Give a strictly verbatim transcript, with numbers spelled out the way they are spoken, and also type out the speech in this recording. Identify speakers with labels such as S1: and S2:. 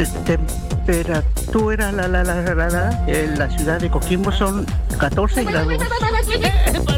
S1: Temperatura la, la, la, la, la, en la ciudad de Coquimbo son catorce grados.